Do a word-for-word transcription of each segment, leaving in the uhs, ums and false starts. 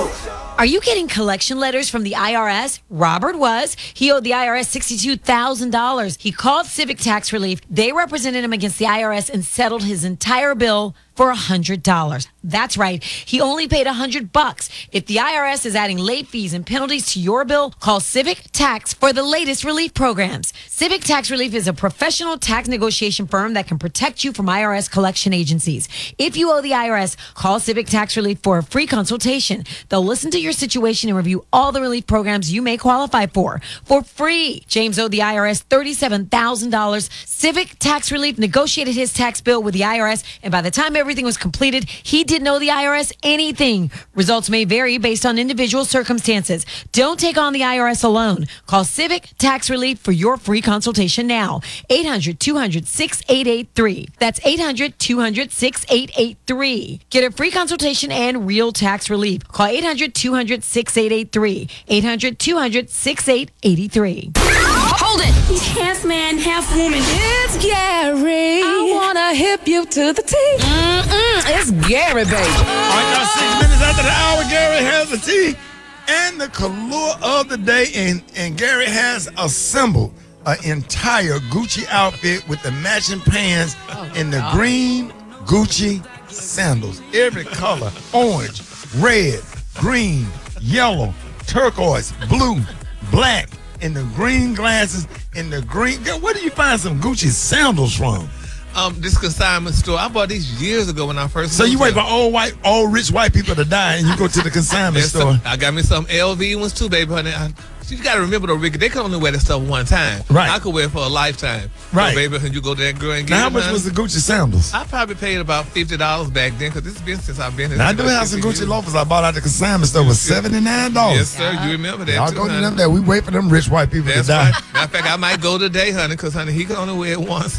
Are you getting collection letters from the I R S? Robert was. He owed the I R S sixty-two thousand dollars. He called Civic Tax Relief. They represented him against the I R S and settled his entire bill for one hundred dollars. That's right. He only paid one hundred bucks. If the I R S is adding late fees and penalties to your bill, call Civic Tax for the latest relief programs. Civic Tax Relief is a professional tax negotiation firm that can protect you from I R S collection agencies. If you owe the I R S, call Civic Tax Relief for a free consultation. They'll listen to your situation and review all the relief programs you may qualify for for free. James owed the I R S thirty-seven thousand dollars. Civic Tax Relief negotiated his tax bill with the I R S, and by the time everything was completed, he didn't owe the I R S anything. Results may vary based on individual circumstances. Don't take on the I R S alone. Call Civic Tax Relief for your free consultation now. eight hundred, two hundred, six eight eight three. That's eight hundred, two hundred, six eight eight three. Get a free consultation and real tax relief. Call eight hundred, two hundred, six eight eight three. eight hundred, two hundred, six eight eight three. Hold it! Half man, half woman. It's Gary. I wanna hip you to the T. Mm-mm, it's Gary, baby. All right, now six minutes after the hour, Gary has the tea and the color of the day, and, and Gary has assembled an entire Gucci outfit with the matching pants oh, and the God. green Gucci sandals. Every color, orange, red, green, yellow, turquoise, blue, black, and the green glasses and the green. Where do you find some Gucci sandals from? Um, this consignment store. I bought these years ago when I first. So you wait there. for old white, old rich white people to die, and you go to the consignment store. Some, I got me some L V ones too, baby. Honey. I, you got to remember though, Ricky. They can only wear that stuff one time. Right. I could wear it for a lifetime. Right, so, baby. And you go to that girl and get. Now, how it, much honey. was the Gucci sandals? I probably paid about fifty dollars back then, because this has been since I've been here. Now, I do have some Gucci loafers I bought out the consignment store was seventy nine dollars. Yes, sir. You remember that? I'll too, go to honey. them there. We wait for them rich white people That's to die. Right. Matter of fact, I might go today, honey, because honey, he can only wear it once.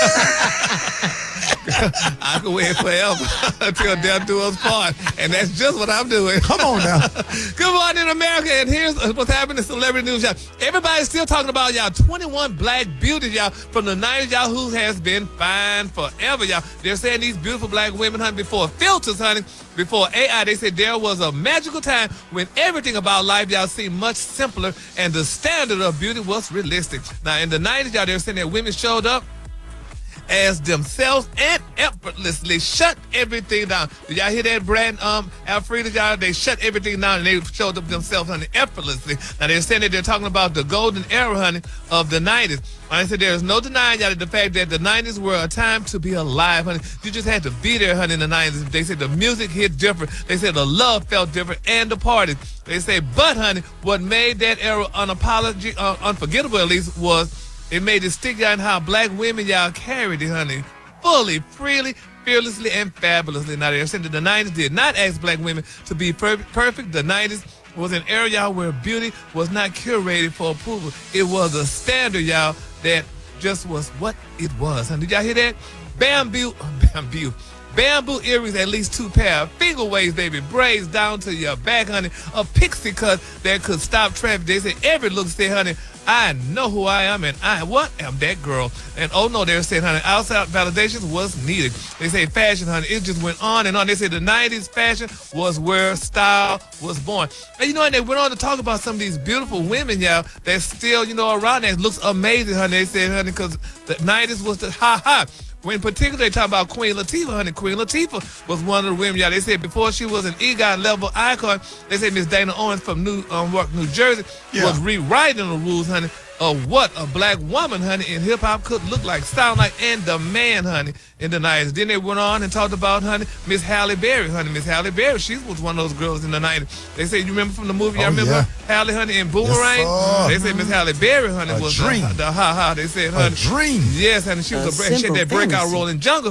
I can wear it forever until death do us part, and that's just what I'm doing. Come on now. Good morning, America, and here's what's happening in celebrity news, y'all. Everybody's still talking about y'all twenty-one black beauties, y'all, from the nineties, y'all, who has been fine forever, y'all. They're saying these beautiful black women, honey, before filters, honey, before A I, they said there was a magical time when everything about life, y'all, seemed much simpler, and the standard of beauty was realistic. Now, in the nineties, y'all, they were saying that women showed up as themselves and effortlessly shut everything down. Did y'all hear that, Brad um, Alfreda, y'all? They shut everything down and they showed up themselves, honey, effortlessly. Now, they're saying that they're talking about the golden era, honey, of the nineties. And I said there's no denying, y'all, the fact that the nineties were a time to be alive, honey. You just had to be there, honey, in the nineties. They said the music hit different. They said the love felt different and the parties. They say, but, honey, what made that era unapology, uh, unforgettable, at least, was it made it stick out in how black women, y'all, carried it, honey, fully, freely, fearlessly, and fabulously. Now, they're saying that the nineties did not ask black women to be per- perfect. The nineties was an era, y'all, where beauty was not curated for approval. It was a standard, y'all, that just was what it was. Honey, did y'all hear that? Bamboo, bamboo. Bamboo earrings, at least two pair. Finger waves, baby. Braids down to your back, honey. A pixie cut that could stop traffic. They said every look said, honey, I know who I am, and I, what, am that girl. And oh no, they were saying, honey, outside validations was needed. They say fashion, honey, it just went on and on. They said the nineties fashion was where style was born. And you know, and they went on to talk about some of these beautiful women, y'all, that's still, you know, around that looks amazing, honey. They said, honey, because the nineties was the ha-ha. When particularly they talk about Queen Latifah, honey, Queen Latifah was one of the women, y'all. They said before she was an EGOT level icon, they said Miss Dana Owens from New um, New Jersey yeah. was rewriting the rules, honey, of what a black woman, honey, in hip-hop could look like, sound like, and demand, honey, in the nineties. Then they went on and talked about, honey, Miss Halle Berry, honey. Miss Halle Berry, she was one of those girls in the nineties. They said, you remember from the movie, oh, y'all remember yeah. Halle, honey, in Boomerang? Yes, they said Miss Halle Berry, honey, a was dream. the, the ha-ha. They said, honey. A dream. Yes, honey, she was a, a she had that breakout role in Jungle